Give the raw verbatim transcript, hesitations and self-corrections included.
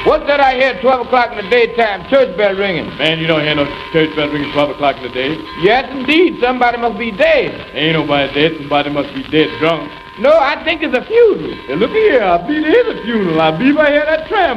What's that I hear at twelve o'clock in the daytime? Church bell ringing. Man, you don't hear no church bell ringing twelve o'clock in the day. Yes, indeed. Somebody must be dead. Ain't nobody dead. Somebody must be dead drunk. No, I think it's a funeral. Hey, look here. I believe it is a funeral. I believe I hear that tram